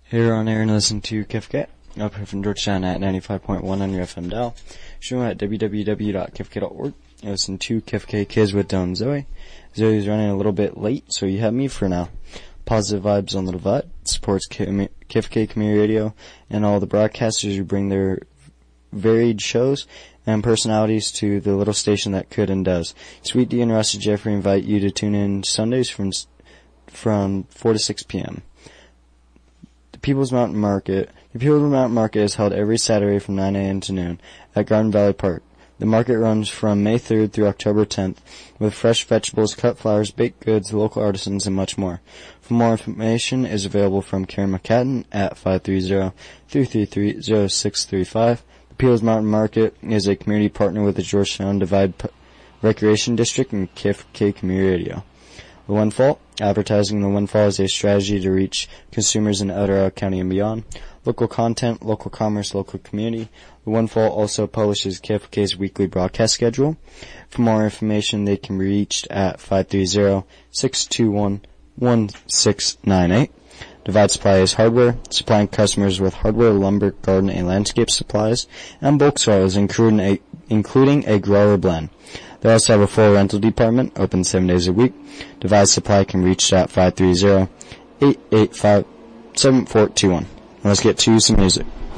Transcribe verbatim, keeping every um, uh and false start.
Here on air and listen to K F K, up here from Georgetown at ninety-five point one on your F M dial. Show at w w w dot k f k dot org. Listen to K F K Kids with Dylan and Zoe. Zoe's running a little bit late, so you have me for now. Positive vibes on the divide, supports K F K Community Radio and all the broadcasters who bring their varied shows and personalities to the little station that could and does. Sweet D and Rusty Jeffrey invite you to tune in Sundays from from four to six p.m. The People's Mountain Market. The People's Mountain Market is held every Saturday from nine a.m. to noon at Garden Valley Park. The market runs from May third through October tenth with fresh vegetables, cut flowers, baked goods, local artisans, and much more. For more information is available from Karen McCatton at five three zero, three three three, zero six three five. The People's Mountain Market is a community partner with the Georgetown Divide P- Recreation District and K F K Community Radio. The Windfall. Advertising the Windfall is a strategy to reach consumers in El Dorado County and beyond. Local content, local commerce, local community. The Windfall also publishes K F K's weekly broadcast schedule. For more information, they can be reached at five three zero, six two one, one six nine eight. Divide Supply is hardware, supplying customers with hardware, lumber, garden, and landscape supplies, and bulk sales, including a, including a grower blend. They also have a full rental department, open seven days a week. Divide Supply can be reached at five three zero, eight eight five, seven four two one. Let's get to some music.